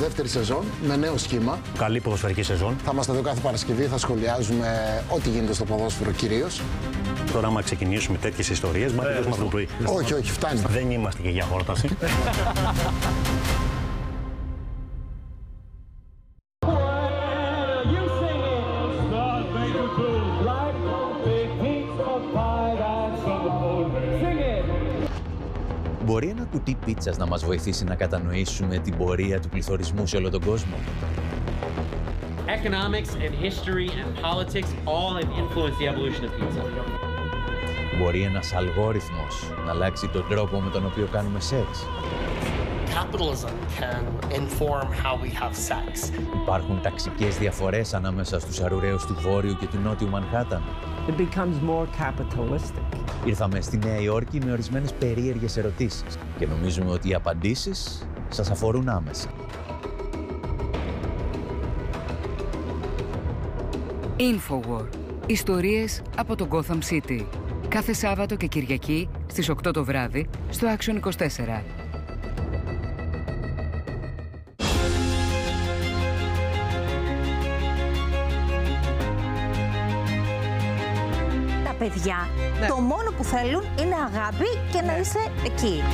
δεύτερη σεζόν με νέο σχήμα. Καλή ποδοσφαιρική σεζόν. Θα είμαστε εδώ κάθε Παρασκευή, θα σχολιάζουμε ό,τι γίνεται στο ποδόσφαιρο κυρίως. Τώρα, άμα ξεκινήσουμε τέτοιες ιστορίες, μα δεν το πρωί. Όχι, όχι, φτάνει. Δεν είμαστε και για χόρταση. Μπορεί ένα κουτί πίτσας να μας βοηθήσει να κατανοήσουμε την πορεία του πληθωρισμού σε όλο τον κόσμο? Economics and history and politics all have influenced the evolution of pizza. Μπορεί ένας αλγόριθμος να αλλάξει τον τρόπο με τον οποίο κάνουμε σεξ? Capitalism can inform how we have sex. Υπάρχουν ταξικές διαφορές ανάμεσα στους αρουραίους του Βόρειου και του Νότιου Μανχάταν? It becomes more capitalistic. Ήρθαμε στη Νέα Υόρκη με ορισμένες περίεργες ερωτήσεις και νομίζουμε ότι οι απαντήσεις σας αφορούν άμεσα. Infowar. Ιστορίες από το Gotham City. Κάθε Σάββατο και Κυριακή στις 8 το βράδυ στο Action 24. Τα παιδιά, το μόνο που θέλουν είναι αγάπη και να είσαι εκεί.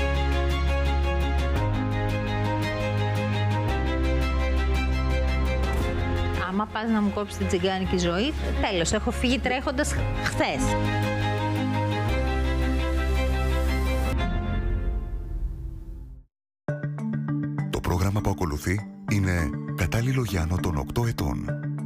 Άμα πας να μου κόψεις την τσιγκάνικη ζωή, τέλος, έχω φύγει τρέχοντας χθες. Το πρόγραμμα που ακολουθεί είναι κατάλληλο για άνω των 8 ετών.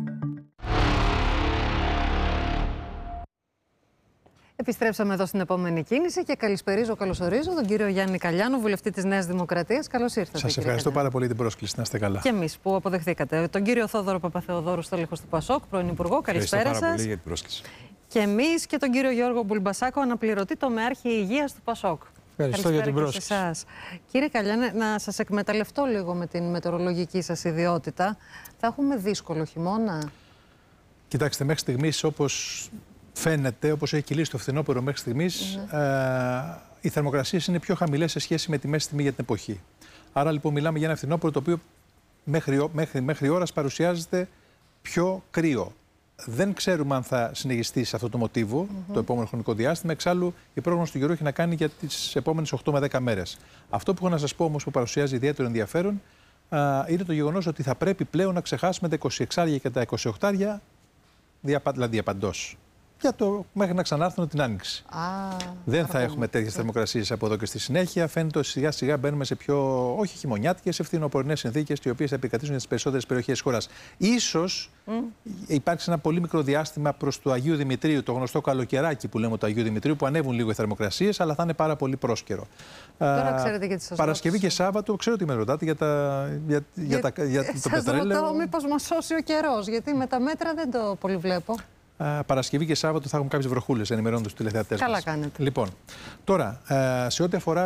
Επιστρέψαμε εδώ στην επόμενη κίνηση και καλωσορίζω τον κύριο Γιάννη Καλιάνο, βουλευτή της Νέας Δημοκρατίας. Καλώς ήρθατε. Σας ευχαριστώ πάρα πολύ την πρόσκληση. Να είστε καλά. Και εμείς που αποδεχθήκατε. Τον κύριο Θόδωρο Παπαθεοδόρου, στέλεχος του ΠΑΣΟΚ, πρώην Υπουργό. Καλησπέρα σας. Ευχαριστώ πάρα πολύ για την πρόσκληση. Και εμείς και τον κύριο Γιώργο Μπουλμπασάκο, αναπληρωτή τομεάρχη υγείας του ΠΑΣΟΚ. Ευχαριστώ για την πρόσκληση. Κύριε Καλιάνε, να σας εκμεταλλευτώ λίγο με την μετεωρολογική σας ιδιότητα. Θα έχουμε δύσκολο χειμώνα? Κοιτάξτε, μέχρι στιγμής, όπως φαίνεται, όπως έχει κυλήσει το φθινόπωρο μέχρι στιγμής, οι θερμοκρασίες είναι πιο χαμηλές σε σχέση με τη μέση τιμή για την εποχή. Άρα λοιπόν μιλάμε για ένα φθινόπωρο το οποίο μέχρι ώρας παρουσιάζεται πιο κρύο. Δεν ξέρουμε αν θα συνεχιστεί σε αυτό το μοτίβο το επόμενο χρονικό διάστημα. Εξάλλου, η πρόγνωση του καιρού έχει να κάνει για τις επόμενες 8 με 10 μέρες. Αυτό που έχω να σας πω όμως που παρουσιάζει ιδιαίτερο ενδιαφέρον είναι το γεγονός ότι θα πρέπει πλέον να ξεχάσουμε τα 26 και τα 28, δηλαδή απαντός. Μέχρι να ξανάρθουν την Άνοιξη. Δεν θα έχουμε τέτοιες θερμοκρασίες από εδώ και στη συνέχεια. Φαίνεται ότι σιγά σιγά μπαίνουμε σε πιο, όχι χειμωνιάτικες, σε φθινοπορεινές συνθήκες, οι οποίες θα επικρατήσουν για τις περισσότερες περιοχές της χώρας. Ίσως υπάρξει ένα πολύ μικρό διάστημα προς το Αγίου Δημητρίου, το γνωστό καλοκαιράκι που λέμε του Αγίου Δημητρίου, που ανέβουν λίγο οι θερμοκρασίες, αλλά θα είναι πάρα πολύ πρόσκαιρο. Τώρα ξέρετε για τις σας Παρασκευή και Σάββατο, ξέρω ότι με ρωτάτε για το πετρέλαιο. Ρωτάω μήπως μας σώσει ο καιρός, γιατί με τα μέτρα δεν το πολύ βλέπω. Παρασκευή και Σάββατο θα έχουμε κάποιες βροχούλες, ενημερώνοντας τους τηλεθεατές μας. Καλά κάνετε. Λοιπόν, τώρα, σε ό,τι αφορά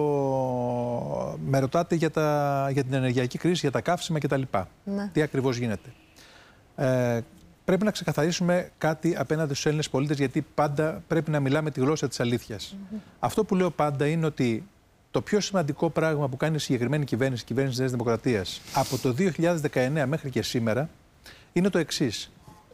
με ρωτάτε για την ενεργειακή κρίση, για τα καύσιμα κτλ. Ναι. Τι ακριβώς γίνεται. Πρέπει να ξεκαθαρίσουμε κάτι απέναντι στους Έλληνες πολίτες, γιατί πάντα πρέπει να μιλάμε τη γλώσσα της αλήθειας. Αυτό που λέω πάντα είναι ότι το πιο σημαντικό πράγμα που κάνει η συγκεκριμένη κυβέρνηση, η κυβέρνηση της Νέας Δημοκρατίας, από το 2019 μέχρι και σήμερα, είναι το εξής.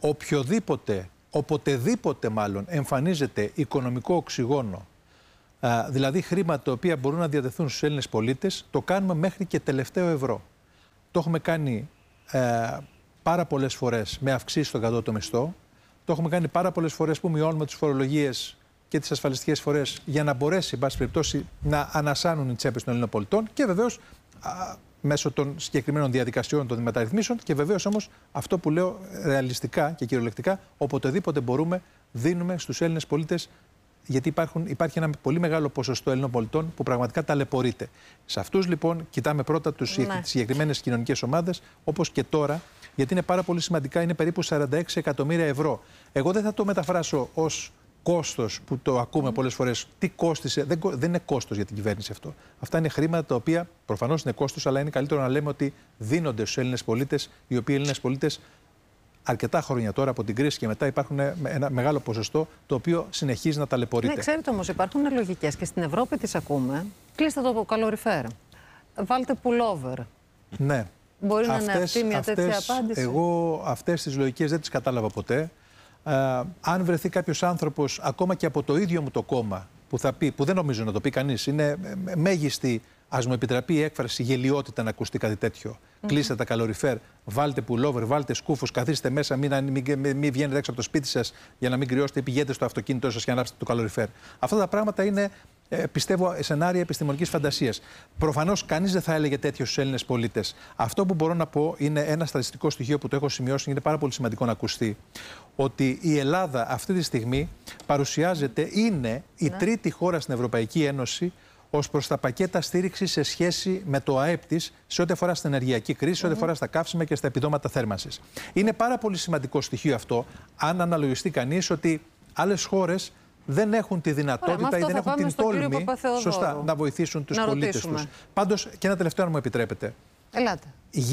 Οποτεδήποτε μάλλον εμφανίζεται οικονομικό οξυγόνο, δηλαδή χρήματα τα οποία μπορούν να διατεθούν στους Έλληνες πολίτες, το κάνουμε μέχρι και τελευταίο ευρώ. Το έχουμε κάνει πάρα πολλές φορές με αυξήσεις στον κατώτατο μισθό, το έχουμε κάνει πάρα πολλές φορές που μειώνουμε τις φορολογίες και τις ασφαλιστικές φορές για να μπορέσει, εν πάση περιπτώσει, να ανασάνουν οι τσέπες των Ελλήνων πολιτών και βεβαίως μέσω των συγκεκριμένων διαδικασιών των μεταρρυθμίσεων και βεβαίως όμως αυτό που λέω ρεαλιστικά και κυριολεκτικά, οποτεδήποτε μπορούμε, δίνουμε στους Έλληνες πολίτες, γιατί υπάρχει ένα πολύ μεγάλο ποσοστό Έλληνων πολιτών που πραγματικά ταλαιπωρείται. Σε αυτούς λοιπόν κοιτάμε πρώτα τις συγκεκριμένες κοινωνικές ομάδες, όπως και τώρα, γιατί είναι πάρα πολύ σημαντικά, είναι περίπου 46 εκατομμύρια ευρώ. Εγώ δεν θα το μεταφράσω ως κόστος που το ακούμε πολλές φορές. Τι κόστισε, δεν είναι κόστος για την κυβέρνηση αυτό. Αυτά είναι χρήματα τα οποία προφανώς είναι κόστος, αλλά είναι καλύτερο να λέμε ότι δίνονται στους Έλληνες πολίτες, οι οποίοι Έλληνες πολίτες αρκετά χρόνια τώρα από την κρίση και μετά υπάρχουν ένα μεγάλο ποσοστό το οποίο συνεχίζει να ταλαιπωρείται. Ναι, ξέρετε όμως, υπάρχουν λογικές και στην Ευρώπη τις ακούμε. Κλείστε το καλοριφέρ. Βάλτε pullover. Ναι. Μπορεί να είναι αυτή μια τέτοια απάντηση? Εγώ αυτές τις λογικές δεν τις κατάλαβα ποτέ. Αν βρεθεί κάποιος άνθρωπος, ακόμα και από το ίδιο μου το κόμμα, που θα πει, που δεν νομίζω να το πει κανείς, είναι μέγιστη, ας μου επιτραπεί η έκφραση, γελιότητα να ακουστεί κάτι τέτοιο. Κλείστε τα καλοριφέρ, βάλτε πουλόβερ, βάλτε σκούφους, καθίστε μέσα, μην βγαίνετε έξω από το σπίτι σας για να μην κρυώσετε ή πηγαίνετε στο αυτοκίνητό σας για να ανάψετε το καλοριφέρ. Αυτά τα πράγματα είναι, πιστεύω, σενάρια επιστημονικής φαντασίας. Προφανώς κανείς δεν θα έλεγε τέτοιο στους Έλληνες πολίτες. Αυτό που μπορώ να πω είναι ένα στατιστικό στοιχείο που το έχω σημειώσει και είναι πάρα πολύ σημαντικό να ακουστεί. Ότι η Ελλάδα αυτή τη στιγμή παρουσιάζεται, είναι η τρίτη χώρα στην Ευρωπαϊκή Ένωση ως προς τα πακέτα στήριξης σε σχέση με το ΑΕΠ της, σε ό,τι αφορά στην ενεργειακή κρίση, σε ό,τι αφορά στα καύσιμα και στα επιδόματα θέρμανσης. Είναι πάρα πολύ σημαντικό στοιχείο αυτό, αν αναλογιστεί κανείς ότι άλλες χώρες δεν έχουν τη δυνατότητα ή δεν έχουν την τόλμη να βοηθήσουν τους πολίτες τους. Πάντως, και ένα τελευταίο, αν μου επιτρέπετε. Ελάτε.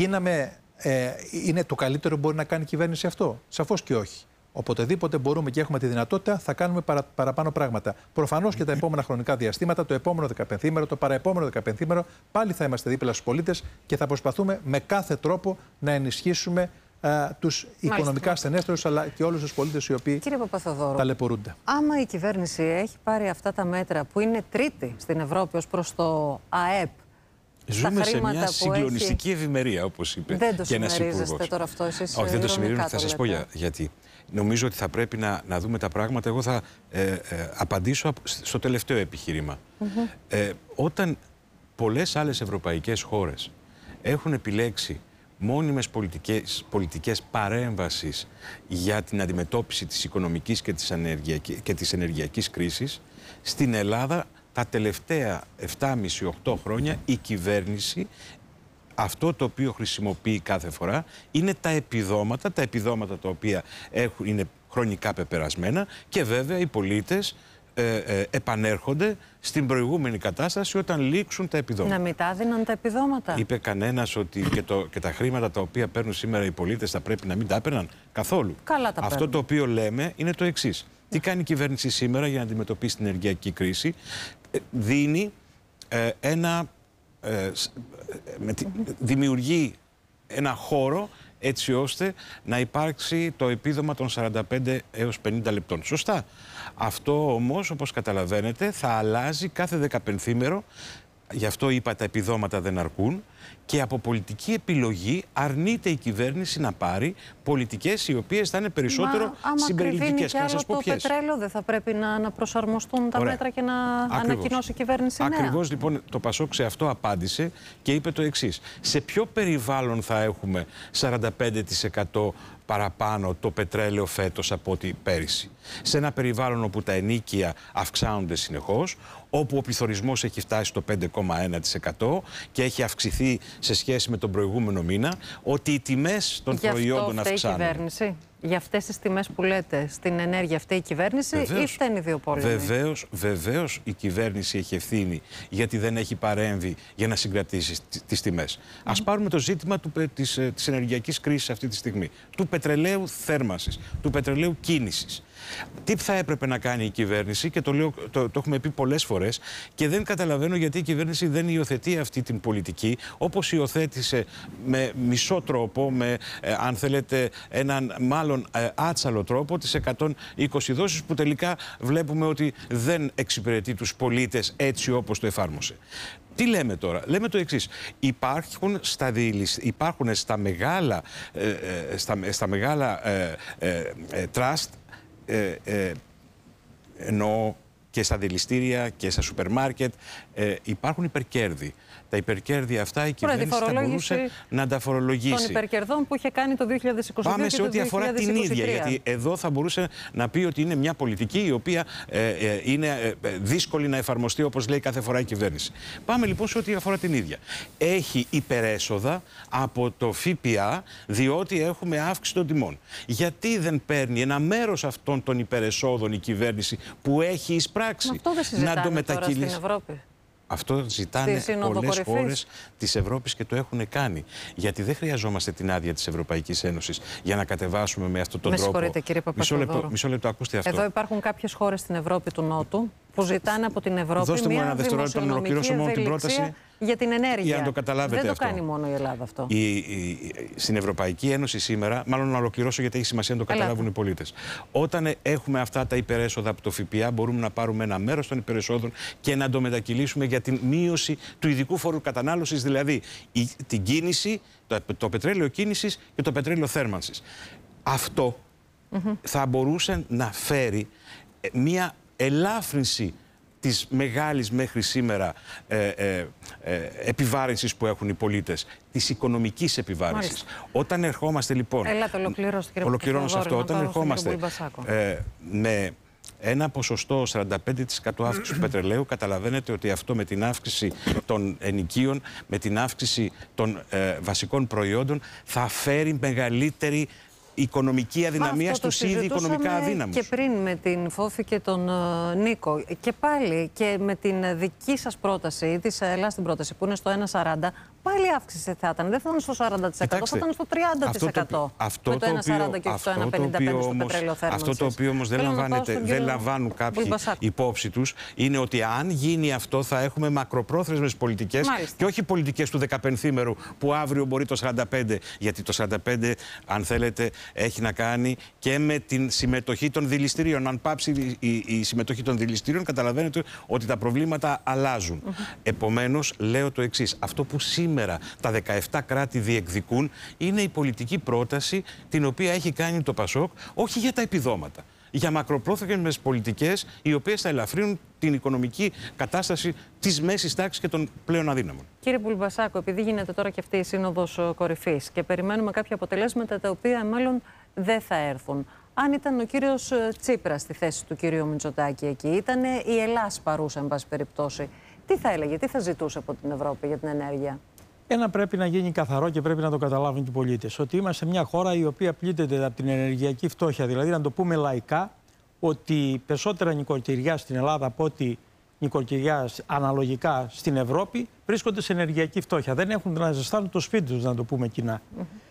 Είναι το καλύτερο που μπορεί να κάνει η κυβέρνηση αυτό? Σαφώς και όχι. Οποτεδήποτε μπορούμε και έχουμε τη δυνατότητα, θα κάνουμε παραπάνω πράγματα. Προφανώς και τα επόμενα χρονικά διαστήματα, το επόμενο 15ήμερο, το παραεπόμενο 15ήμερο, πάλι θα είμαστε δίπλα στους πολίτες και θα προσπαθούμε με κάθε τρόπο να ενισχύσουμε τους οικονομικά ασθενέστερους, αλλά και όλους τους πολίτες οι οποίοι ταλαιπωρούνται. Άμα η κυβέρνηση έχει πάρει αυτά τα μέτρα που είναι τρίτη στην Ευρώπη ως προς το ΑΕΠ, ζούμε σε μια συγκλονιστική ευημερία, όπως είπε και ένας υπουργός. Τώρα αυτό εσείς? Όχι, δεν το συμμερίζομαι. Θα σας πω γιατί. Νομίζω ότι θα πρέπει να δούμε τα πράγματα. Εγώ θα απαντήσω στο τελευταίο επιχείρημα. Όταν πολλές άλλες ευρωπαϊκές χώρες έχουν επιλέξει μόνιμες πολιτικές παρέμβασης για την αντιμετώπιση της οικονομικής και της ενεργειακής κρίσης, στην Ελλάδα τα τελευταία 7,5-8 χρόνια η κυβέρνηση αυτό το οποίο χρησιμοποιεί κάθε φορά είναι τα επιδόματα τα οποία είναι χρονικά πεπερασμένα και βέβαια οι πολίτες επανέρχονται στην προηγούμενη κατάσταση όταν λήξουν τα επιδόματα. Να μην τα δίναν τα επιδόματα. Είπε κανένας ότι και τα χρήματα τα οποία παίρνουν σήμερα οι πολίτες θα πρέπει να μην τα έπαιρναν καθόλου? Καλά τα Αυτό το οποίο λέμε είναι το εξής. Τι κάνει η κυβέρνηση σήμερα για να αντιμετωπίσει την ενεργειακή κρίση? Δίνει δημιουργεί ένα χώρο έτσι ώστε να υπάρξει το επίδομα των 45 έως 50 λεπτών. Σωστά. Αυτό όμως, όπως καταλαβαίνετε, θα αλλάζει κάθε 15ήμερο. Γι' αυτό είπα τα επιδόματα δεν αρκούν και από πολιτική επιλογή αρνείται η κυβέρνηση να πάρει πολιτικές οι οποίες θα είναι περισσότερο συμπεριληπτικές. Και να σας πω ποιες. Το πετρέλαιο δεν θα πρέπει να προσαρμοστούν τα μέτρα και να ανακοινώσει η κυβέρνηση νέα? Ακριβώς, λοιπόν, το Πασόκ σε αυτό απάντησε και είπε το εξής. Σε ποιο περιβάλλον θα έχουμε 45% παραπάνω το πετρέλαιο φέτος από ό,τι πέρυσι? Σε ένα περιβάλλον όπου τα ενοίκια αυξάνονται συνεχώς, όπου ο πληθωρισμός έχει φτάσει στο 5,1% και έχει αυξηθεί σε σχέση με τον προηγούμενο μήνα, ότι οι τιμές των προϊόντων αυξάνονται. Η κυβέρνηση για αυτές τις τιμές που λέτε στην ενέργεια αυτή η κυβέρνηση ή φταίνει δύο πόλεμοι? Βεβαίως η κυβέρνηση έχει ευθύνη γιατί δεν έχει παρέμβει για να συγκρατήσει τις τιμές. Ας πάρουμε το ζήτημα της ενεργειακής κρίσης αυτή τη στιγμή, του πετρελαίου θέρμανσης, του πετρελαίου κίνησης. Τι θα έπρεπε να κάνει η κυβέρνηση, και το έχουμε πει πολλές φορές, και δεν καταλαβαίνω γιατί η κυβέρνηση δεν υιοθετεί αυτή την πολιτική όπως υιοθέτησε με μισό τρόπο, αν θέλετε έναν μάλλον άτσαλο τρόπο, τις 120 δόσεις που τελικά βλέπουμε ότι δεν εξυπηρετεί τους πολίτες έτσι όπως το εφάρμοσε. Τι λέμε τώρα? Λέμε το εξής. Υπάρχουν στα μεγάλα trust, ενώ και στα δηληστήρια και στα σούπερ μάρκετ υπάρχουν υπερκέρδη. Τα υπερκέρδη αυτά η κυβέρνηση θα μπορούσε να τα φορολογήσει. Των υπερκερδών που είχε κάνει το 2022. Πάμε σε ό,τι αφορά την ίδια, γιατί εδώ θα μπορούσε να πει ότι είναι μια πολιτική η οποία είναι δύσκολη να εφαρμοστεί όπως λέει κάθε φορά η κυβέρνηση. Πάμε λοιπόν σε ό,τι αφορά την ίδια. Έχει υπερέσοδα από το ΦΠΑ διότι έχουμε αύξηση των τιμών. Γιατί δεν παίρνει ένα μέρος αυτών των υπερεσόδων η κυβέρνηση που έχει εισπράξει να το μετακυλήσει στην Ευρώπη? Αυτό ζητάνε πολλές χώρες της Ευρώπης και το έχουν κάνει. Γιατί δεν χρειαζόμαστε την άδεια της Ευρωπαϊκής Ένωσης για να κατεβάσουμε με αυτόν τον τρόπο. Με συγχωρείτε, κύριε Παπαθεοδόρου. Μισό λεπτό, ακούστε αυτό. Εδώ υπάρχουν κάποιες χώρες στην Ευρώπη του Νότου που ζητάνε από την Ευρώπη. Δώστε μου ένα δευτερόλεπτο να ολοκληρώσω μόνο την πρόταση. Για την ενέργεια. Για να το καταλάβετε. Δεν αυτό. το κάνει μόνο η Ελλάδα αυτό. Στην Ευρωπαϊκή Ένωση σήμερα, μάλλον να ολοκληρώσω γιατί έχει σημασία να το καταλάβουν οι πολίτες. Όταν έχουμε αυτά τα υπερέσοδα από το ΦΠΑ, μπορούμε να πάρουμε ένα μέρος των υπερεσόδων και να το μετακυλήσουμε για την μείωση του ειδικού φόρου κατανάλωσης, δηλαδή την κίνηση, το πετρέλαιο κίνησης και το πετρέλαιο θέρμανσης. Αυτό θα μπορούσε να φέρει μια ελάφρυνση της μεγάλης μέχρι σήμερα επιβάρυνσης που έχουν οι πολίτες, της οικονομικής επιβάρυνσης. Μάλιστα. Όταν ερχόμαστε λοιπόν... Ολοκληρώνω σε αυτό. Όταν ερχόμαστε με ένα ποσοστό 45% αύξηση του πετρελαίου, καταλαβαίνετε ότι αυτό με την αύξηση των ενοικίων, με την αύξηση των βασικών προϊόντων θα φέρει μεγαλύτερη οικονομική αδυναμία στους ήδη οικονομικά αδύναμους. Και πριν με την Φόφη και τον Νίκο και πάλι και με την δική σας πρόταση, της Ελλάς την πρόταση που είναι στο 1,40, πάλι αύξηση θα ήταν. Δεν θα ήταν στο 40%, θα ήταν στο 30%. Με το 1,40 και στο 1,55 στο πετρέλαιο θέρμανσης. Αυτό το οποίο όμως δεν λαμβάνουν κάποιοι υπόψη τους είναι ότι αν γίνει αυτό θα έχουμε μακροπρόθεσμες πολιτικές. Μάλιστα. Και όχι πολιτικές του 15ήμερου που αύριο μπορεί το 45, γιατί το 45 αν θέλετε έχει να κάνει και με την συμμετοχή των δηληστηρίων. Αν πάψει η συμμετοχή των δηληστηρίων, καταλαβαίνετε ότι τα προβλήματα αλλάζουν. Επομένως, λέω το εξής. Αυτό που σήμερα τα 17 κράτη διεκδικούν είναι η πολιτική πρόταση την οποία έχει κάνει το ΠΑΣΟΚ, όχι για τα επιδόματα. Για μακροπρόθεσμες πολιτικές οι οποίες θα ελαφρύνουν την οικονομική κατάσταση της μέσης τάξης και των πλέον αδύναμων. Κύριε Μπουλμπασάκο, επειδή γίνεται τώρα και αυτή η Σύνοδος Κορυφής και περιμένουμε κάποια αποτελέσματα τα οποία μάλλον δεν θα έρθουν. Αν ήταν ο κύριος Τσίπρας στη θέση του κυρίου Μητσοτάκη εκεί, ήταν η Ελλάς παρούσα, εν πάση περιπτώσει, τι θα έλεγε, τι θα ζητούσε από την Ευρώπη για την ενέργεια? Ένα πρέπει να γίνει καθαρό και πρέπει να το καταλάβουν και οι πολίτες. Ότι είμαστε μια χώρα η οποία πλήττεται από την ενεργειακή φτώχεια. Δηλαδή, να το πούμε λαϊκά, ότι περισσότερα νοικοκυριά στην Ελλάδα από ότι νοικοκυριά αναλογικά στην Ευρώπη βρίσκονται σε ενεργειακή φτώχεια. Δεν έχουν να ζεστάνουν το σπίτι τους, να το πούμε κοινά.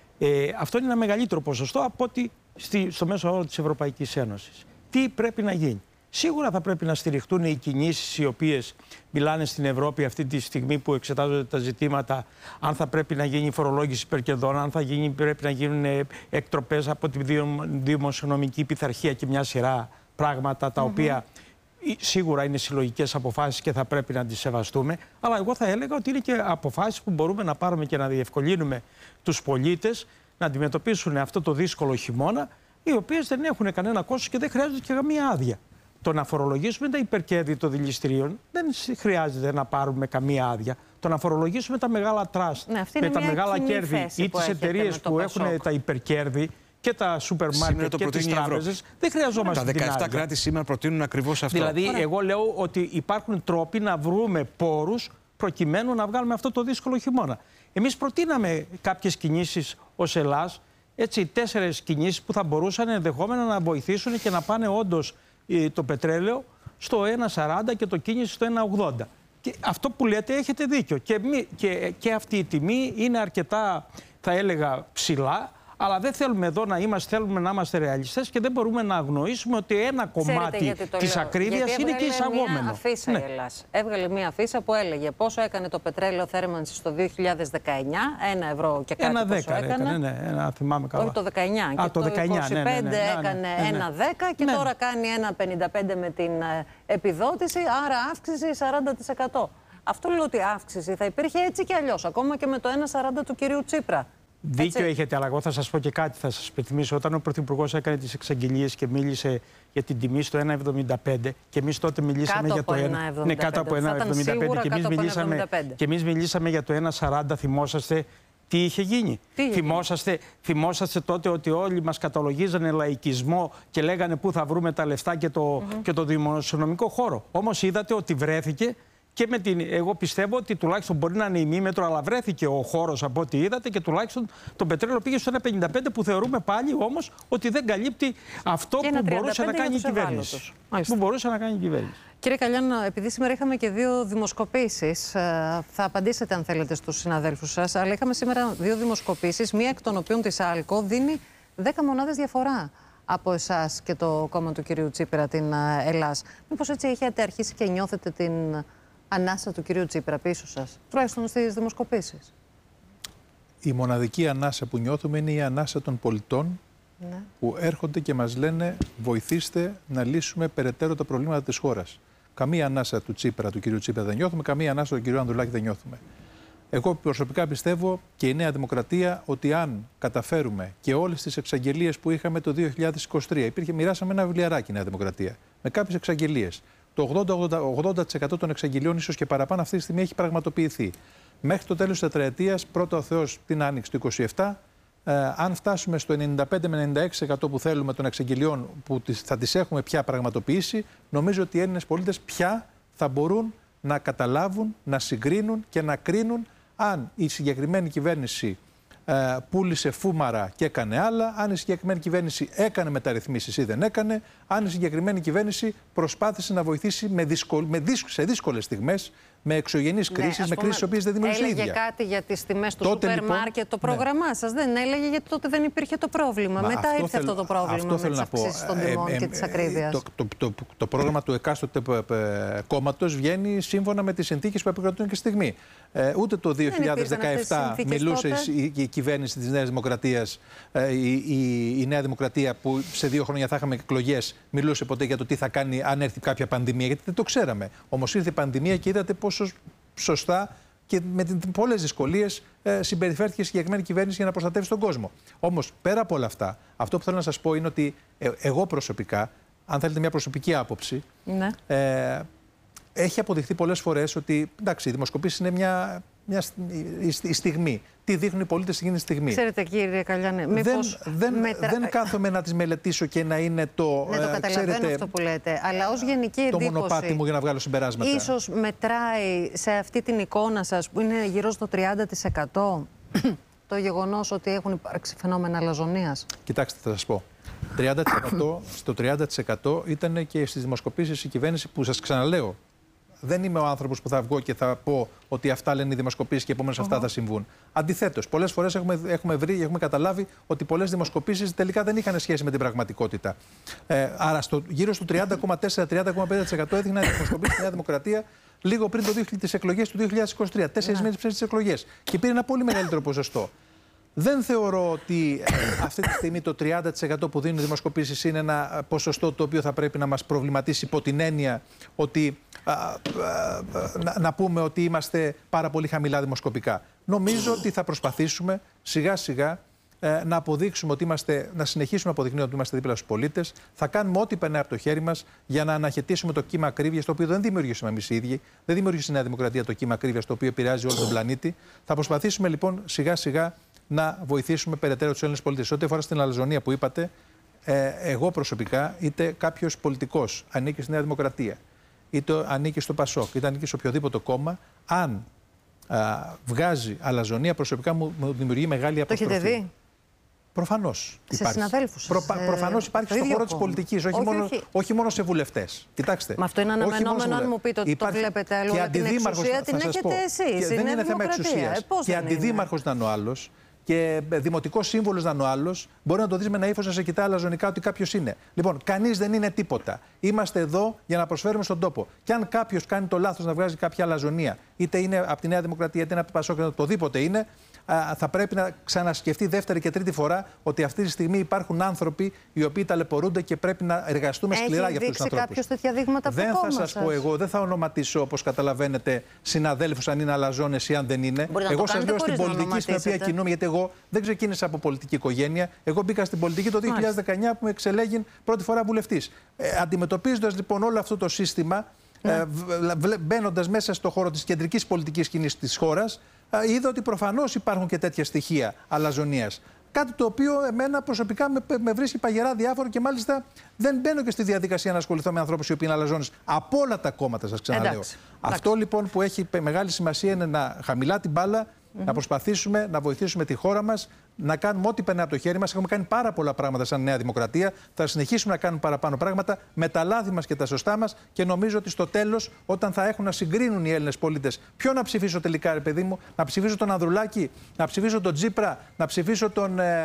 Αυτό είναι ένα μεγαλύτερο ποσοστό από ότι στο μέσο όρο της Ευρωπαϊκής Ένωσης. Τι πρέπει να γίνει? Σίγουρα θα πρέπει να στηριχτούν οι κινήσεις οι οποίες μιλάνε στην Ευρώπη αυτή τη στιγμή που εξετάζονται τα ζητήματα, αν θα πρέπει να γίνει φορολόγηση υπερκερδών, αν πρέπει να γίνουν εκτροπές από τη δημοσιονομική πειθαρχία και μια σειρά πράγματα τα οποία σίγουρα είναι συλλογικές αποφάσεις και θα πρέπει να τις σεβαστούμε. Αλλά εγώ θα έλεγα ότι είναι και αποφάσεις που μπορούμε να πάρουμε και να διευκολύνουμε τους πολίτες να αντιμετωπίσουν αυτό το δύσκολο χειμώνα, οι οποίες δεν έχουν κανένα κόστος και δεν χρειάζονται και καμία άδεια. Το να φορολογήσουμε τα υπερκέρδη των δηληστηρίων δεν χρειάζεται να πάρουμε καμία άδεια. Το να φορολογήσουμε τα μεγάλα τραστ με τα μεγάλα κέρδη ή τις εταιρείες που έχουν τα υπερκέρδη και τα σούπερ μάρκετ και τις τράπεζες, δεν χρειαζόμαστε την άδεια. Τα 17 κράτη σήμερα προτείνουν ακριβώς αυτό. Δηλαδή, εγώ λέω ότι υπάρχουν τρόποι να βρούμε πόρους προκειμένου να βγάλουμε αυτό το δύσκολο χειμώνα. Εμείς προτείναμε κάποιες κινήσεις ως Ελλάς, έτσι 4 κινήσεις που θα μπορούσαν ενδεχόμενα να βοηθήσουν και να πάνε όντως το πετρέλαιο στο 1,40 και το κίνηση στο 1,80. Και αυτό που λέτε έχετε δίκιο. Και αυτή η τιμή είναι αρκετά, θα έλεγα, ψηλά. Αλλά δεν θέλουμε εδώ να είμαστε, θέλουμε να είμαστε ρεαλιστές και δεν μπορούμε να αγνοήσουμε ότι ένα κομμάτι της ακρίβειας είναι και εισαγόμενο. Μια αφίσα η Ελλάς. Έβγαλε μια αφίσα που έλεγε πόσο έκανε το πετρέλαιο θέρμανσης το 2019, 1 ευρώ και κάτι πόσο έκανε. Ναι, θυμάμαι καλά. Όχι το 19 και το 2025 έκανε 1,10 και τώρα κάνει 1,55 με την επιδότηση, άρα αύξηση 40%. Αυτό λέω ότι αύξηση θα υπήρχε έτσι και αλλιώς, ακόμα και με το 1,40 του κυρίου Τσίπρα. Δίκιο έχετε, αλλά εγώ θα σας πω και κάτι, θα σας υπενθυμίσω. Όταν ο Πρωθυπουργός έκανε τις εξαγγελίες και μίλησε για την τιμή στο 1,75 και εμείς τότε μιλήσαμε για το 1,75. Ναι, κάτω από 1,75 και εμείς μιλήσαμε για το 1,40, θυμόσαστε τι είχε γίνει? Θυμόσαστε τότε ότι όλοι μας καταλογίζανε λαϊκισμό και λέγανε πού θα βρούμε τα λεφτά και το δημοσιονομικό χώρο. Όμως είδατε ότι βρέθηκε. Και εγώ πιστεύω ότι τουλάχιστον μπορεί να είναι ημίμετρο, αλλά βρέθηκε ο χώρος από ό,τι είδατε και τουλάχιστον το πετρέλαιο πήγε στο 1,55 που θεωρούμε πάλι όμως ότι δεν καλύπτει αυτό που μπορούσε να κάνει η κυβέρνηση. Κύριε Καλιάνο, επειδή σήμερα είχαμε και 2 δημοσκοπήσεις, θα απαντήσετε αν θέλετε στους συναδέλφους σας, αλλά είχαμε σήμερα 2 δημοσκοπήσεις, μία εκ των οποίων της ΑΛΚΟ δίνει 10 μονάδες διαφορά από εσάς και το κόμμα του κυρίου Τσίπρα, την Ελλάς. Μήπως έτσι έχετε αρχίσει και νιώθετε την ανάσα του κυρίου Τσίπρα πίσω σας, τουλάχιστον στις δημοσκοπήσεις? Η μοναδική ανάσα που νιώθουμε είναι η ανάσα των πολιτών, ναι, που έρχονται και μας λένε βοηθήστε να λύσουμε περαιτέρω τα προβλήματα της χώρας. Καμία ανάσα του Τσίπρα, του κυρίου Τσίπρα δεν νιώθουμε, καμία ανάσα του κυρίου Ανδρουλάκη δεν νιώθουμε. Εγώ προσωπικά πιστεύω και η Νέα Δημοκρατία ότι αν καταφέρουμε και όλες τις εξαγγελίες που είχαμε το 2023, μοιράσαμε ένα βιβλιαράκι η Νέα Δημοκρατία με κάποιες εξαγγελίες. Το 80% των εξαγγελιών, ίσως και παραπάνω, αυτή τη στιγμή έχει πραγματοποιηθεί. Μέχρι το τέλος της τετραετίας, πρώτα ο Θεός την άνοιξη του 27, αν φτάσουμε στο 95 με 96% που θέλουμε των εξαγγελιών που θα τις έχουμε πια πραγματοποιήσει, νομίζω ότι οι Έλληνες πολίτες πια θα μπορούν να καταλάβουν, να συγκρίνουν και να κρίνουν αν η συγκεκριμένη κυβέρνηση πούλησε φούμαρα και έκανε άλλα, αν η συγκεκριμένη κυβέρνηση έκανε μεταρρυθμίσεις ή δεν έκανε, αν η συγκεκριμένη κυβέρνηση προσπάθησε να βοηθήσει σε δύσκολες στιγμές, με εξωγενείς κρίσεις, με κρίσεις οποίες δεν δημιουργήσε ίδια. Έλεγε κάτι για τις τιμές του σούπερ μάρκετ, το πρόγραμμά σας? Δεν έλεγε, γιατί τότε δεν υπήρχε το πρόβλημα. Μετά ήρθε αυτό το πρόβλημα με τις αυξήσεις των τιμών και της ακρίβειας. Το πρόγραμμα του εκάστοτε κόμματος βγαίνει σύμφωνα με τις συνθήκες που επικρατούν και στη στιγμή. Ούτε το 2017 μιλούσε η κυβέρνηση της Νέας Δημοκρατίας, η Νέα Δημοκρατία που σε 2 χρόνια θα είχαμε εκλογές, μιλούσε ποτέ για το τι θα κάνει αν έρθει κάποια πανδημία, γιατί δεν το ξέραμε. Όμως ήρθε η πανδημία και είδατε πόσο σωστά και με πολλές δυσκολίες συμπεριφέρθηκε η συγκεκριμένη κυβέρνηση για να προστατεύσει τον κόσμο. Όμως πέρα από όλα αυτά, αυτό που θέλω να σας πω είναι ότι εγώ προσωπικά, αν θέλετε μια προσωπική άποψη, ναι, έχει αποδειχθεί πολλές φορές ότι εντάξει, οι δημοσκοπήσεις είναι μια στιγμή. Τι δείχνουν οι πολίτες εκείνη τη στιγμή. Ξέρετε, κύριε Καλιάνε, δεν κάθομαι να τις μελετήσω και να είναι το. Ναι, το καταλαβαίνω αυτό που λέτε. Αλλά ως γενική εντύπωση. Το μονοπάτι μου για να βγάλω συμπεράσματα. Ίσως μετράει σε αυτή την εικόνα σας που είναι γύρω στο 30% το γεγονός ότι έχουν υπάρξει φαινόμενα αλαζονίας? Κοιτάξτε, θα σας πω. 30%, στο 30% ήταν και στις δημοσκοπήσεις η κυβέρνηση που σας ξαναλέω. Δεν είμαι ο άνθρωπος που θα βγω και θα πω ότι αυτά λένε οι δημοσκοπήσεις και επομένως αυτά θα συμβούν. Αντιθέτως, πολλές φορές έχουμε καταλάβει ότι πολλές δημοσκοπήσεις τελικά δεν είχαν σχέση με την πραγματικότητα. Άρα, γύρω στο 30,4-30,5% έδειχναν οι δημοσκοπήσεις στη Νέα Δημοκρατία λίγο πριν τις εκλογές του 2023, 4 μήνες πριν τις εκλογές. Και πήρε ένα πολύ μεγαλύτερο ποσοστό. Δεν θεωρώ ότι αυτή τη στιγμή το 30% που δίνουν οι δημοσκοπήσεις είναι ένα ποσοστό το οποίο θα πρέπει να μας προβληματίσει υπό την έννοια ότι να πούμε ότι είμαστε πάρα πολύ χαμηλά δημοσκοπικά. Νομίζω ότι θα προσπαθήσουμε σιγά σιγά να αποδείξουμε ότι να συνεχίσουμε να αποδεικνύουμε ότι είμαστε δίπλα στους πολίτες. Θα κάνουμε ό,τι περνάει από το χέρι μας για να αναχαιτήσουμε το κύμα ακρίβειας, το οποίο δεν δημιουργήσαμε εμείς οι ίδιοι. Δεν δημιουργήσε η Νέα Δημοκρατία το κύμα ακρίβειας, το οποίο επηρεάζει όλο τον πλανήτη. Θα προσπαθήσουμε λοιπόν σιγά σιγά να βοηθήσουμε περαιτέρω τους Έλληνες πολίτες. Ό,τι αφορά στην αλαζονία που είπατε, εγώ προσωπικά, είτε κάποιος πολιτικός ανήκει στη Νέα Δημοκρατία, είτε ανήκει στο ΠΑΣΟΚ, είτε ανήκει σε οποιοδήποτε κόμμα, αν βγάζει αλαζονία, προσωπικά μου δημιουργεί μεγάλη αποστροφή. Το έχετε δει? Προφανώς υπάρχει. Προφανώς υπάρχει στον χώρο της πολιτικής, όχι μόνο σε βουλευτές. Κοιτάξτε. Μα αυτό είναι αναμενόμενο, αν μου πείτε ότι το βλέπετε αλλού. Την εξουσία την έχετε εσείς. Δεν είναι θέμα εξουσίας. Και αντιδήμαρχος να είναι ο άλλος, και δημοτικός σύμβουλος να είναι ο άλλος, μπορεί να το δεις με ένα ύφος να σε κοιτάει αλαζονικά ότι κάποιος είναι. Λοιπόν, κανείς δεν είναι τίποτα. Είμαστε εδώ για να προσφέρουμε στον τόπο. Και αν κάποιος κάνει το λάθος να βγάζει κάποια αλαζονία, είτε είναι από τη Νέα Δημοκρατία, είτε είναι από το ΠΑΣΟΚ, οτιδήποτε είναι, θα πρέπει να ξανασκεφτεί δεύτερη και τρίτη φορά ότι αυτή τη στιγμή υπάρχουν άνθρωποι οι οποίοι ταλαιπωρούνται και πρέπει να εργαστούμε σκληρά για αυτούς τους ανθρώπους. Έχει δείξει κάποιος τέτοια δείγματα από το κόμμα σας? Δεν θα σας πω εγώ, δεν θα ονοματίσω, όπως καταλαβαίνετε, συναδέλφους αν είναι αλαζόνες ή αν δεν είναι. Εγώ σας λέω στην πολιτική στην οποία κινούμαι, γιατί εγώ δεν ξεκίνησα από πολιτική οικογένεια. Εγώ μπήκα στην πολιτική το 2019 που με εξελέγην πρώτη φορά βουλευτής. Αντιμετωπίζοντας λοιπόν όλο αυτό το σύστημα, μπαίνοντας μέσα στο χώρο της κεντρικής πολιτικής σκηνής της χώρας, είδα ότι προφανώς υπάρχουν και τέτοια στοιχεία αλαζονίας. Κάτι το οποίο εμένα προσωπικά με βρίσκει παγερά διάφορο και μάλιστα δεν μπαίνω και στη διαδικασία να ασχοληθώ με ανθρώπους οι οποίοι είναι αλαζόνες. Από όλα τα κόμματα, σας ξαναλέω. Εντάξει. Αυτό λοιπόν που έχει μεγάλη σημασία είναι να χαμηλά την μπάλα, να προσπαθήσουμε να βοηθήσουμε τη χώρα μας, να κάνουμε ό,τι περνάει από το χέρι μας. Έχουμε κάνει πάρα πολλά πράγματα σαν Νέα Δημοκρατία. Θα συνεχίσουμε να κάνουμε παραπάνω πράγματα με τα λάθη μας και τα σωστά μας. Και νομίζω ότι στο τέλος, όταν θα έχουν να συγκρίνουν οι Έλληνες πολίτες, ποιο να ψηφίσω τελικά, ρε παιδί μου, να ψηφίσω τον Ανδρουλάκη, να ψηφίσω τον Τσίπρα, να ψηφίσω τον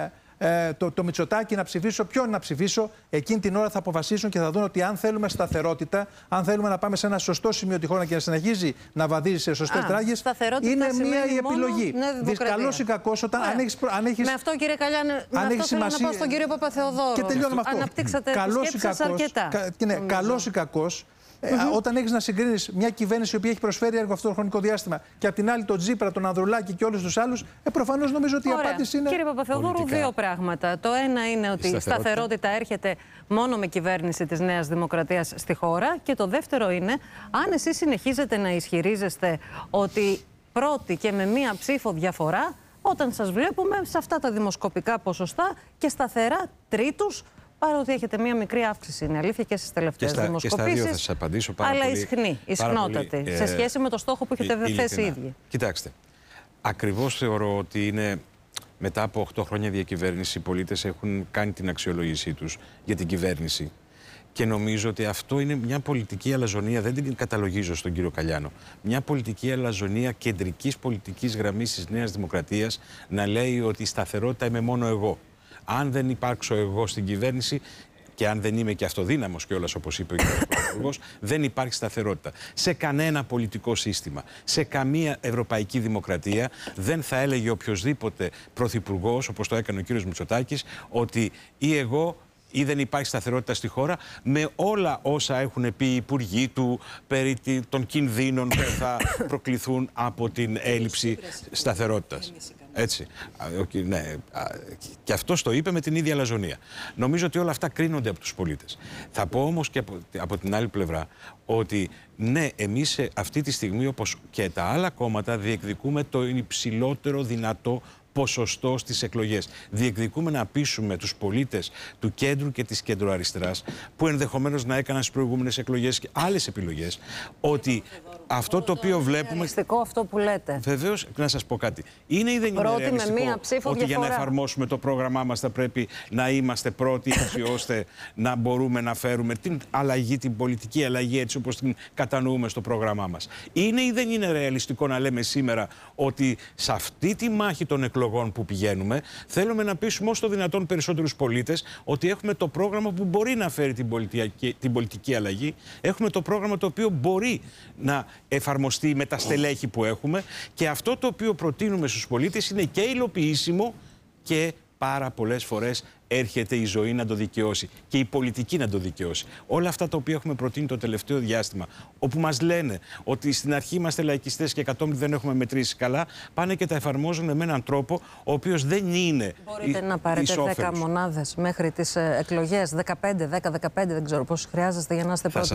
το Μητσοτάκη να ψηφίσω, ποιον να ψηφίσω. Εκείνη την ώρα θα αποφασίσουν και θα δουν ότι αν θέλουμε σταθερότητα, αν θέλουμε να πάμε σε ένα σωστό σημείο τη χώρα και να συνεχίζει να βαδίζει σε σωστές τράγες, είναι μία η επιλογή. Καλός ή κακός, όταν αν έχεις. Με αυτό, κύριε Καλιάνη, με αυτό θέλω να πάω στον κύριο Παπαθεοδόρου. Και τελειώνω με αυτό. Αναπτύξατε τις σκέψεις σας αρκετά. Καλός ή κακός. Όταν έχεις να συγκρίνεις μια κυβέρνηση η οποία έχει προσφέρει έργο αυτό το χρονικό διάστημα και απ' την άλλη τον Τζίπρα, τον Ανδρουλάκη και όλους τους άλλους, προφανώς νομίζω ότι η απάντηση είναι. Κύριε Παπαθεοδόρου, πολιτικά. Δύο πράγματα. Το ένα είναι ότι η σταθερότητα έρχεται μόνο με κυβέρνηση της Νέας Δημοκρατίας στη χώρα. Και το δεύτερο είναι, αν εσείς συνεχίζετε να ισχυρίζεστε ότι πρώτη και με μία ψήφο διαφορά, όταν σας βλέπουμε σε αυτά τα δημοσκοπικά ποσοστά και σταθερά τρίτους. Παρότι έχετε μία μικρή αύξηση, είναι αλήθεια, και στις τελευταίες δημοσκοπήσεις. Και στα δύο θα σας απαντήσω πάρα αλλά πολύ. Αλλά ισχνότατη, σε σχέση με το στόχο που έχετε θέσει οι ίδιοι. Κοιτάξτε, ακριβώς θεωρώ ότι είναι μετά από 8 χρόνια διακυβέρνηση, οι πολίτες έχουν κάνει την αξιολόγησή τους για την κυβέρνηση. Και νομίζω ότι αυτό είναι μια πολιτική αλαζονία, δεν την καταλογίζω στον κύριο Καλιάνο. Μια πολιτική αλαζονία κεντρικής πολιτικής γραμμής της Νέας Δημοκρατίας να λέει ότι η σταθερότητα είμαι μόνο εγώ. Αν δεν υπάρξω εγώ στην κυβέρνηση και αν δεν είμαι και αυτοδύναμος κιόλας, όπως είπε ο κ. Πρωθυπουργός, δεν υπάρχει σταθερότητα. Σε κανένα πολιτικό σύστημα, σε καμία ευρωπαϊκή δημοκρατία δεν θα έλεγε οποιοσδήποτε πρωθυπουργός, όπως το έκανε ο κ. Μητσοτάκης, ότι ή εγώ ή δεν υπάρχει σταθερότητα στη χώρα, με όλα όσα έχουν πει οι υπουργοί του περί των κινδύνων που θα προκληθούν από την έλλειψη σταθερότητας. Έτσι. Ναι. Και αυτός το είπε με την ίδια αλαζονία. Νομίζω ότι όλα αυτά κρίνονται από τους πολίτες. Θα πω όμως και από την άλλη πλευρά ότι ναι, εμείς αυτή τη στιγμή, όπως και τα άλλα κόμματα, διεκδικούμε το υψηλότερο δυνατό ποσοστό στις εκλογές. Διεκδικούμε να πείσουμε τους πολίτες του κέντρου και της κεντροαριστεράς, που ενδεχομένως να έκαναν στις προηγούμενες εκλογές και άλλες επιλογές, ότι αυτό το οποίο βλέπουμε. Είναι ρεαλιστικό αυτό που λέτε. Βεβαίως, να σας πω κάτι. Είναι ή δεν είναι ρεαλιστικό ότι για να εφαρμόσουμε το πρόγραμμά μας θα πρέπει να είμαστε πρώτοι, έτσι ώστε να μπορούμε να φέρουμε την αλλαγή, την πολιτική αλλαγή, έτσι όπως την κατανοούμε στο πρόγραμμά μας. Είναι ή δεν είναι ρεαλιστικό να λέμε σήμερα ότι σε αυτή τη μάχη των εκλογών που πηγαίνουμε, θέλουμε να πείσουμε όσο το δυνατόν περισσότερους πολίτες ότι έχουμε το πρόγραμμα που μπορεί να φέρει την πολιτική αλλαγή, έχουμε το πρόγραμμα το οποίο μπορεί να εφαρμοστεί με τα στελέχη που έχουμε, και αυτό το οποίο προτείνουμε στους πολίτες είναι και υλοποιήσιμο και πάρα πολλές φορές έρχεται η ζωή να το δικαιώσει και η πολιτική να το δικαιώσει. Όλα αυτά τα οποία έχουμε προτείνει το τελευταίο διάστημα, όπου μας λένε ότι στην αρχή είμαστε λαϊκιστές και κατόπιν δεν έχουμε μετρήσει καλά, πάνε και τα εφαρμόζουν με έναν τρόπο ο οποίος δεν είναι. Μπορείτε να πάρετε 10 μονάδες μέχρι τις εκλογές, 15, 10-15, δεν ξέρω πώς χρειάζεστε για να είστε πρώτοι. Θα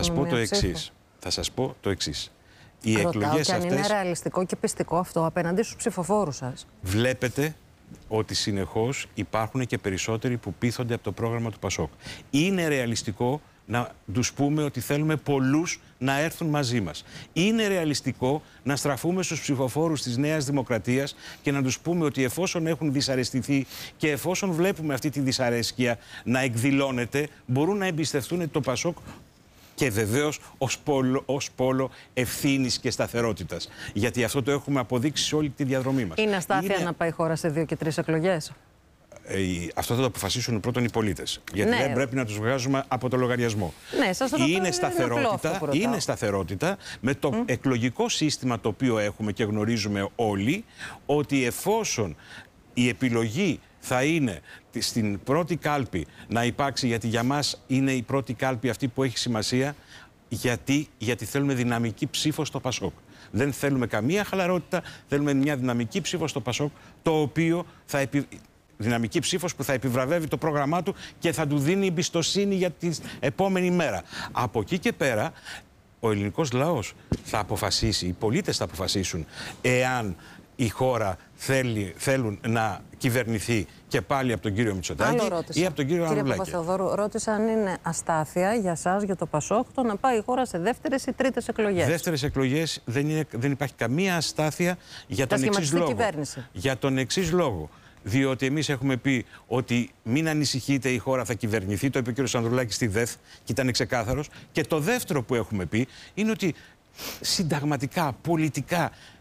σας πω το εξής. Οι εκλογές και αν είναι ρεαλιστικό και πιστικό αυτό απέναντι στους ψηφοφόρους σας. Βλέπετε ότι συνεχώς υπάρχουν και περισσότεροι που πείθονται από το πρόγραμμα του Πασόκ. Είναι ρεαλιστικό να τους πούμε ότι θέλουμε πολλούς να έρθουν μαζί μας. Είναι ρεαλιστικό να στραφούμε στους ψηφοφόρους της Νέας Δημοκρατίας και να τους πούμε ότι εφόσον έχουν δυσαρεστηθεί και εφόσον βλέπουμε αυτή τη δυσαρέσκεια να εκδηλώνεται, μπορούν να εμπιστευτούν το Πασόκ, και βεβαίως ως πόλο ευθύνης και σταθερότητας. Γιατί αυτό το έχουμε αποδείξει σε όλη τη διαδρομή μας. Είναι αστάθεια να πάει η χώρα σε 2 και 3 εκλογές. Αυτό θα το αποφασίσουν πρώτον οι πολίτες. Γιατί δεν πρέπει να τους βγάζουμε από το λογαριασμό. Ναι, σας το είναι σταθερότητα με το εκλογικό σύστημα το οποίο έχουμε και γνωρίζουμε όλοι, ότι εφόσον η επιλογή θα είναι στην πρώτη κάλπη να υπάρξει, γιατί για μας είναι η πρώτη κάλπη αυτή που έχει σημασία, γιατί θέλουμε δυναμική ψήφο στο Πασόκ. Δεν θέλουμε καμία χαλαρότητα, θέλουμε μια δυναμική ψήφο στο Πασόκ, το οποίο δυναμική ψήφος που θα επιβραβεύει το πρόγραμμά του και θα του δίνει εμπιστοσύνη για την επόμενη μέρα. Από εκεί και πέρα, ο ελληνικός λαός θα αποφασίσει, οι πολίτες θα αποφασίσουν εάν η χώρα θέλουν να κυβερνηθεί και πάλι από τον κύριο Μητσοτάκη ή από τον κύριο Ανδρουλάκη. Κύριε Παπαθεοδόρου, ρώτησα αν είναι αστάθεια για σας, για το Πασόκ, το να πάει η χώρα σε δεύτερες ή τρίτες εκλογές. Δεύτερες εκλογές δεν υπάρχει καμία αστάθεια για τον εξής λόγο. Για τον εξής λόγο. Διότι εμείς έχουμε πει ότι μην ανησυχείτε, η χώρα θα κυβερνηθεί. Το είπε ο κ. Ανδρουλάκης στη ΔΕΘ και ήταν ξεκάθαρος. Και το δεύτερο που έχουμε πει είναι ότι συνταγματικά, πολιτικά,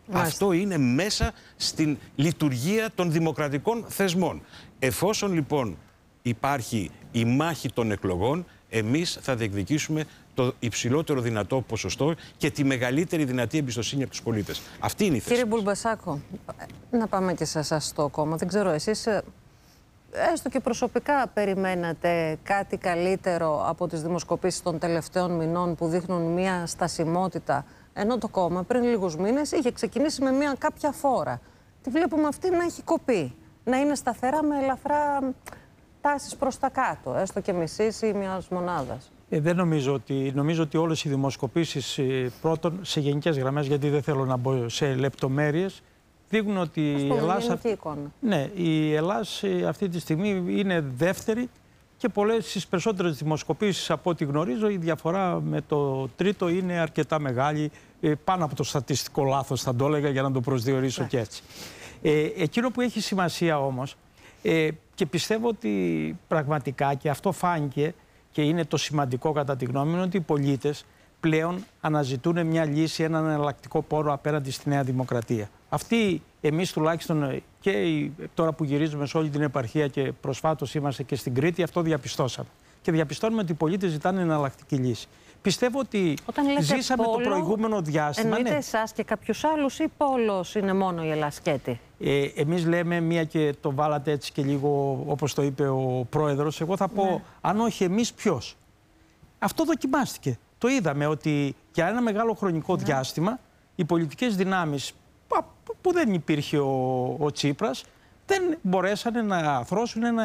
Αυτό είναι μέσα στην λειτουργία των δημοκρατικών θεσμών. Εφόσον λοιπόν υπάρχει η μάχη των εκλογών, εμείς θα διεκδικήσουμε το υψηλότερο δυνατό ποσοστό και τη μεγαλύτερη δυνατή εμπιστοσύνη από τους πολίτες. Αυτή είναι η θέση. Κύριε Μπουλμπασάκο, να πάμε και σε εσάς στο κόμμα. Δεν ξέρω, εσείς έστω και προσωπικά περιμένατε κάτι καλύτερο από τις δημοσκοπήσεις των τελευταίων μηνών που δείχνουν μια στασιμότητα, ενώ το κόμμα πριν λίγους μήνες είχε ξεκινήσει με μια κάποια φόρα. Τη βλέπουμε αυτή να έχει κοπεί, να είναι σταθερά με ελαφρά τάσεις προς τα κάτω, έστω και μισής ή μιας μονάδας. Δεν νομίζω ότι όλες οι δημοσκοπήσεις, πρώτον σε γενικές γραμμές, γιατί δεν θέλω να μπω σε λεπτομέρειες, δείχνουν ότι η Ελλάδα, ναι, η Ελλάδα αυτή τη στιγμή είναι δεύτερη και στις περισσότερες δημοσκοπήσεις από ό,τι γνωρίζω η διαφορά με το τρίτο είναι αρκετά μεγάλη, πάνω από το στατιστικό λάθος θα το έλεγα για να το προσδιορίσω και έτσι. Εκείνο που έχει σημασία όμως και πιστεύω ότι πραγματικά και αυτό φάνηκε και είναι το σημαντικό κατά τη γνώμη μου, είναι ότι οι πολίτες πλέον αναζητούν μια λύση, έναν εναλλακτικό πόρο απέναντι στη Νέα Δημοκρατία. Αυτή εμείς τουλάχιστον και τώρα που γυρίζουμε σε όλη την επαρχία και προσφάτως είμαστε και στην Κρήτη, αυτό διαπιστώσαμε. Και διαπιστώνουμε ότι οι πολίτες ζητάνε εναλλακτική λύση. Πιστεύω ότι ζήσαμε το προηγούμενο διάστημα. Εννοείται εσάς και κάποιους άλλους ή πόλος είναι μόνο η Ελλασκέτη? Εμείς λέμε, μία και το βάλατε έτσι και λίγο όπως το είπε ο πρόεδρος, εγώ θα πω αν όχι εμείς ποιος. Αυτό δοκιμάστηκε. Το είδαμε ότι για ένα μεγάλο χρονικό διάστημα οι πολιτικές δυνάμεις που δεν υπήρχε ο Τσίπρας δεν μπορέσανε να αρθρώσουν ένα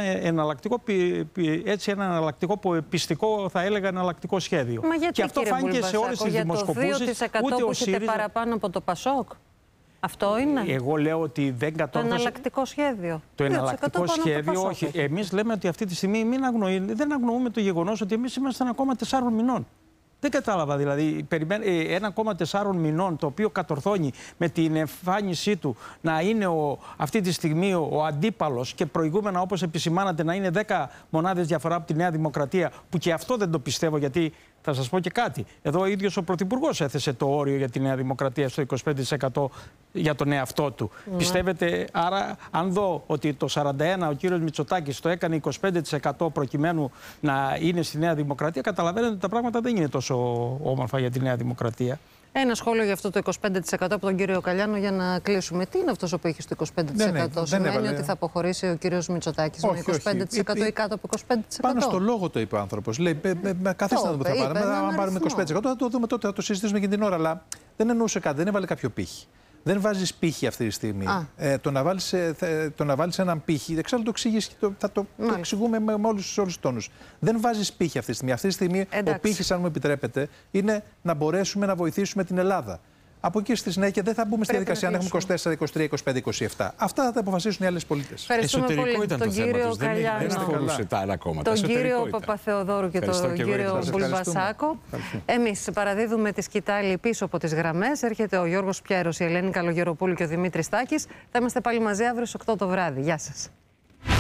εναλλακτικό πιστικό, θα έλεγα, εναλλακτικό σχέδιο. Μα γιατί, και αυτό φάνηκε σε όλες τις δημοσκοπήσεις. Για το 2% που έχετε παραπάνω από το Πασόκ. Αυτό είναι. Εγώ λέω ότι δεν κατόρθωσε. Το εναλλακτικό σχέδιο. Το εναλλακτικό σχέδιο, όχι. Εμείς λέμε ότι αυτή τη στιγμή δεν αγνοούμε το γεγονός ότι εμείς ήμασταν ακόμα 4 μηνών. Δεν κατάλαβα δηλαδή. 1,4 μηνών το οποίο κατορθώνει με την εμφάνισή του να είναι αυτή τη στιγμή ο αντίπαλος και προηγούμενα όπως επισημάνατε να είναι 10 μονάδες διαφορά από τη Νέα Δημοκρατία, που και αυτό δεν το πιστεύω, γιατί θα σας πω και κάτι. Εδώ ο ίδιος ο Πρωθυπουργός έθεσε το όριο για τη Νέα Δημοκρατία στο 25% για τον εαυτό του. Πιστεύετε, άρα αν δω ότι το 41% ο κύριος Μητσοτάκης το έκανε 25% προκειμένου να είναι στη Νέα Δημοκρατία, καταλαβαίνετε ότι τα πράγματα δεν είναι τόσο όμορφα για τη Νέα Δημοκρατία. Ένα σχόλιο για αυτό το 25% από τον κύριο Καλιάνο για να κλείσουμε. Τι είναι αυτός που έχει στο 25%? Σημαίνει ότι θα αποχωρήσει ο κύριος Μητσοτάκης με 25% ή κάτω από 25%? Πάνω στο λόγο το είπε ο άνθρωπος. Λέει, καθίστε να δούμε τι θα πάρουμε. Αν πάρουμε 25% θα το δούμε τότε, θα το συζητήσουμε και την ώρα. Αλλά δεν εννοούσε κάτι, δεν έβαλε κάποιο πύχη. Δεν βάζεις πύχη αυτή τη στιγμή. Το να βάλεις έναν πύχη, εξάλλου το εξηγείς, θα το εξηγούμε με όλους τους τόνους. Δεν βάζεις πύχη αυτή τη στιγμή. Αυτή τη στιγμή ο πύχης, αν μου επιτρέπετε, είναι να μπορέσουμε να βοηθήσουμε την Ελλάδα. Από εκεί στη συνέχεια δεν θα μπούμε στη διαδικασία αν έχουμε 24, 23, 25, 27. Αυτά θα τα αποφασίσουν οι άλλες πολίτες. Εσωτερικό ήταν το θέμα τους. Δεν αφορούσε τα άλλα κόμματα. Τον κύριο Παπαθεοδόρου και τον κύριο Μπουλμπασάκο. Εμείς παραδίδουμε τη σκητάλη πίσω από τις γραμμές. Έρχεται ο Γιώργος Πιέρος, η Ελένη Καλογεροπούλου και ο Δημήτρης Τάκης. Θα είμαστε πάλι μαζί αύριο στις 8 το βράδυ. Γεια σας.